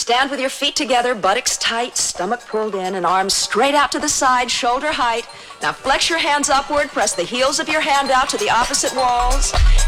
stand with your feet together, buttocks tight, stomach pulled in, and arms straight out to the side, shoulder height. Now flex your hands upward, press the heels of your hand out to the opposite walls.